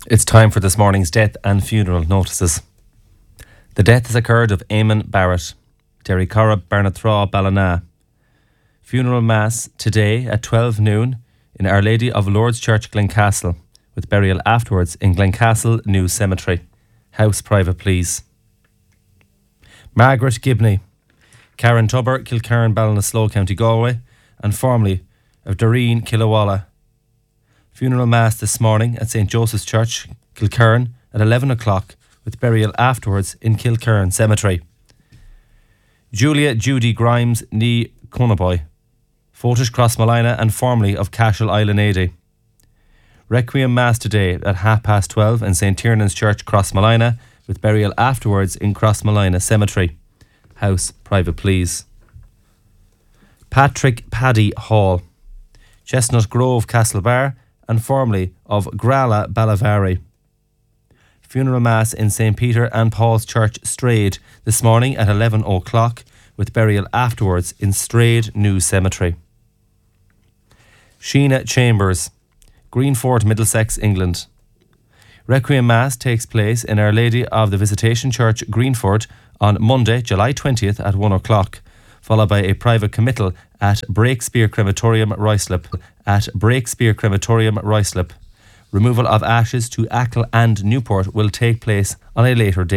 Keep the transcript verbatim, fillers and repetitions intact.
It's time for this morning's death and funeral notices. The death has occurred of Eamon Barrett, Derry Corrib, Barnathraw, Ballina. Funeral Mass today at twelve noon in Our Lady of Lourdes Church, Glencastle, with burial afterwards in Glencastle New Cemetery. House private, please. Margaret Gibney, Karen Tubber, Kilcairn, Ballinasloe, County Galway, and formerly of Doreen, Killawalla. Funeral Mass this morning at Saint Joseph's Church, Kilcairn, at eleven o'clock, with burial afterwards in Kilcairn Cemetery. Julia Judy Grimes, ní Conaboy, Fortish Crossmolina, and formerly of Cashel Island Ady. Requiem Mass today at half past twelve in Saint Tiernan's Church, Crossmolina, with burial afterwards in Crossmolina Cemetery. House private, please. Patrick Paddy Hall, Chestnut Grove, Castlebar, and formerly of Grala, Ballavari. Funeral Mass in Saint Peter and Paul's Church, Strade, this morning at eleven o'clock, with burial afterwards in Strade New Cemetery. Sheena Chambers, Greenford, Middlesex, England. Requiem Mass takes place in Our Lady of the Visitation Church, Greenford, on Monday, July twentieth at one o'clock, followed by a private committal at Breakspear Crematorium, Ruislip. At Breakspear Crematorium, Ruislip. Removal of ashes to Achill and Newport will take place on a later date.